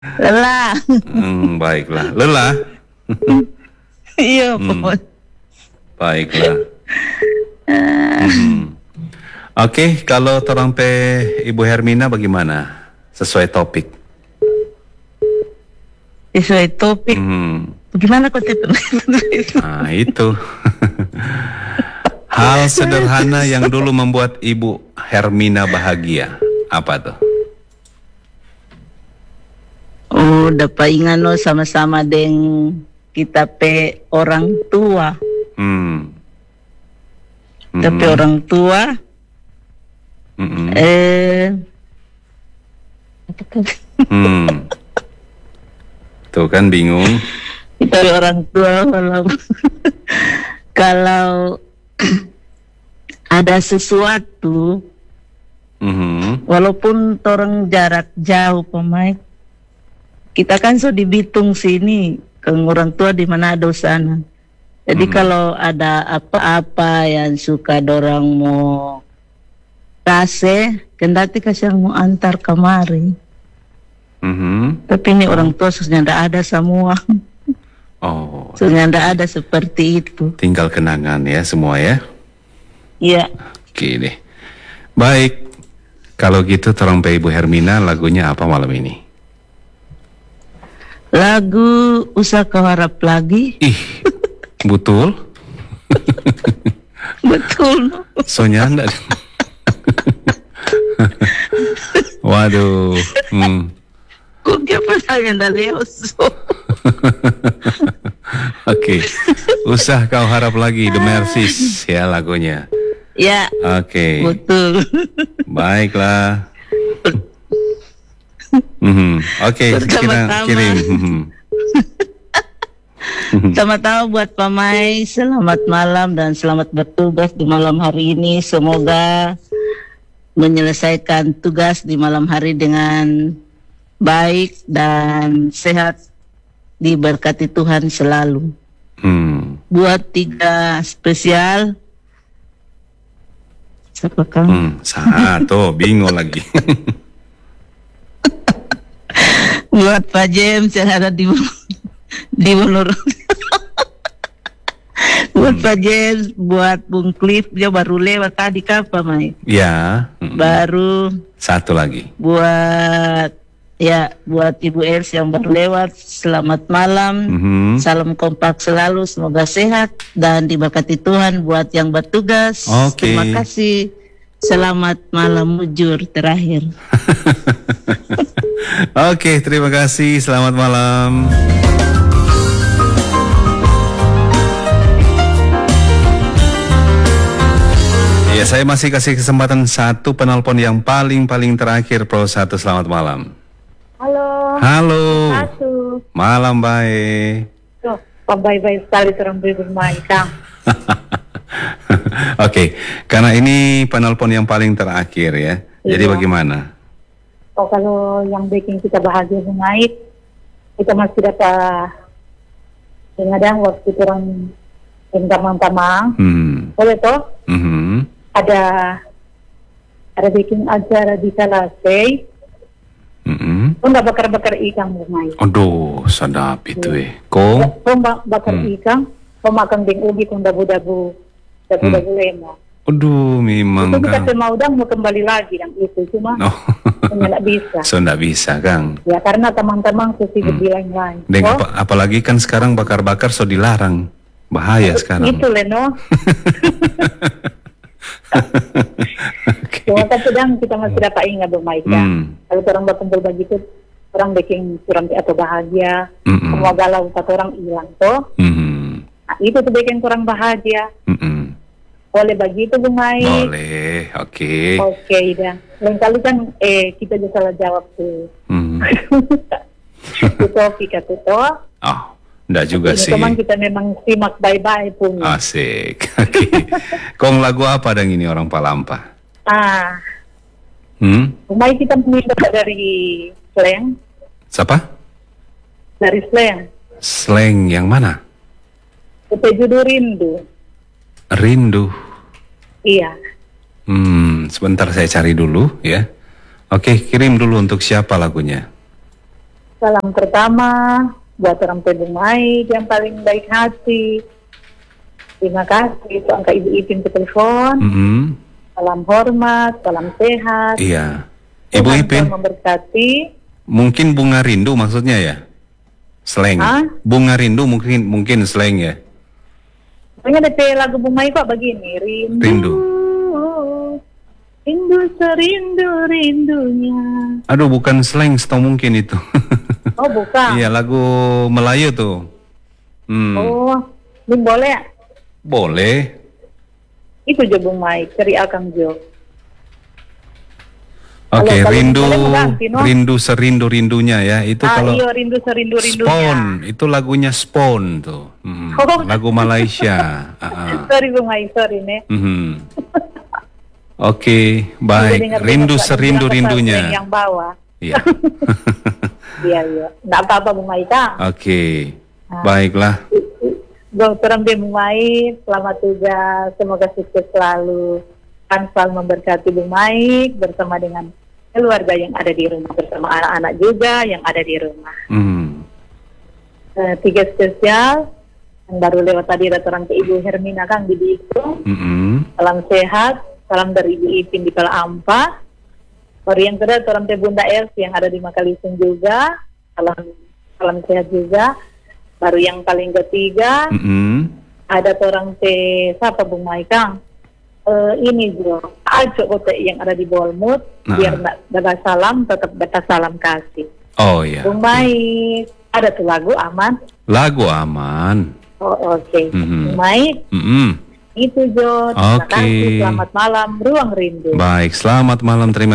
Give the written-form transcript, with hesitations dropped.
Lelah. Baiklah. Lelah? Iya, Hmm, pokoknya. baiklah. Oke, kalau torang teh Ibu Hermina bagaimana? Sesuai topik. Sesuai topik. Hmm, Bagaimana kok itu? Nah, itu. Hal sederhana yang dulu membuat Ibu Hermina bahagia. Apa tuh? Oh, dapat ingat no sama-sama dengan kita pe orang tua. Hmm. Tapi Mhm. orang tua Mhm. apa tadi? Hmm. Tuh kan bingung. Kita pe orang tua kalau kalau ada sesuatu Mhm. walaupun orang jarak jauh pemain kita kan so di Bitung sini ke orang tua di Manado sana. Jadi kalau ada apa-apa yang suka dorang mau kasih, kendati kasih mau antar kemari. Mhm. Tapi ini orang tua susahnya ndak ada semua. Oh, Susahnya ndak ada seperti itu. tinggal kenangan ya semua ya. Iya. Oke deh. Baik. Kalau gitu tolong Ibu Hermina lagunya apa malam ini? Lagu Usah Kau Harap Lagi. Ih, betul. Betul. Sonya anda. Waduh. Kok dia pertanyaan dari Oso? Oke. Usah kau harap lagi The Mercies ya lagunya. Ya, Oke. betul. Baiklah. Oke, Pertama-tama. kirim. Sama-sama buat Pamai, selamat malam dan selamat bertugas di malam hari ini. Semoga menyelesaikan tugas di malam hari dengan baik dan sehat, diberkati Tuhan selalu. Buat 3 spesial, siapa kamu? Satu, bingung lagi. Buat Pak James yang ada di Wonor. Buat Pak James, buat Bung Cliff, dia baru lewat tadi kapan, Mai? Ya. Baru. Satu lagi. Buat Ibu Els yang baru lewat, selamat malam. Salam kompak selalu, semoga sehat dan diberkati Tuhan. Buat yang bertugas, terima kasih. Selamat malam mujur terakhir. Oke, terima kasih. Selamat malam. Ya, saya masih kasih kesempatan satu penelpon yang paling terakhir, Pro 1. Selamat malam. Halo. Halo. Satu. Malam baik. Tuh, baik-baik sekali orang bermain, Kang. Oke, karena ini penelpon yang paling terakhir ya. Jadi bagaimana? Oh, kalau yang bikin kita bahagia naik, kita masih dapat kadang waktu orang yang tamang-tamang. Boleh toh? Ada bikin acara di Talasay. Nggak bakar-bakar ikan bermain. Aduh, sedap itu Kong? Kong bakar ikan, kong makan ding ubi, kong dabu-dabu lemon. Aduh, memang itu kita Kang. mau kembali lagi yang itu cuma nggak bisa. So nggak bisa Kang. Ya karena teman-teman sudah bilang lain. Apalagi kan sekarang bakar-bakar so dilarang, bahaya sekarang. Itu Leno. Cuma kadang kita masih dapat ingat bermain. Kalau orang berkumpul begitu, orang bikin kurang atau bahagia. Semua galau kata orang hilang toh. Nah, itu tuh bikin kurang bahagia. Boleh begitu bermain. Boleh, oke. Oke, dah. Lain kali kan kita juga salah jawab tuh. Itu topik atau toh. Oh, enggak juga sih. Teman kita memang simak bye-bye pun. Asik. Oke. Kong lagu apa dang ini orang Palampa? Rumah kita minta dari Slang. Siapa? Dari Slang. Slang yang mana? Kita judul Rindu. Rindu. Iya. Sebentar saya cari dulu ya. Oke, kirim dulu untuk siapa lagunya? Salam pertama buat orang Bung Maik yang paling baik hati. Terima kasih untuk angka Ibu Ipin ke telepon. Salam hormat, salam sehat. Iya. Ibu Tuhan Ipin, memberkati. mungkin bunga rindu maksudnya ya? Slang. Bunga rindu mungkin slang ya? Makanya ada lagu Bung Maik kok begini. Rindu. Rindu serindu-rindunya. Aduh, bukan slang, setahu mungkin itu. Oh, bukan. Iya, lagu Melayu tuh. Oh, Bung boleh? Boleh. Itu Jo Bung Maik, cari Akang Jo. Oke, Kalau rindu boleh mengganti, no? rindu serindu-rindunya ya. Itu kalau Iya, rindu serindu-rindunya. Spawn, itu lagunya Spawn tuh. Lagu Malaysia. Sorry Bung Maik, sorry nih. Oke, baik. Rindu serindu-rindunya. Yang bawah. Iya. Iya. Nggak apa-apa Bung Maik. Oke. Baiklah. Dr. Bung Maik, selamat tugas. Semoga sukses selalu. Kan selalu memberkati Bung Maik bersama dengan keluarga yang ada di rumah, bersama anak-anak juga yang ada di rumah. 3 spesial yang baru lewat tadi datang ke Ibu Hermina Kang di Bitung. Salam sehat. Salam dari Ibu Ipin di Pala Ampa. Baru yang kedua orang teh Bunda Elsie yang ada di Makalisung juga. Salam sehat juga. Baru yang paling ketiga ada orang teh siapa Bung Maik Kang? Ini Jo, Ajo Kote yang ada di Bolmut. Biar dapat salam tetap dapat salam kasih. Oh iya. Bung Maik, ada tuh lagu aman. Lagu aman. Oh oke. Bung Maik. Itu Jo, terima kasih. Selamat malam, Ruang Rindu. Baik, selamat malam, terima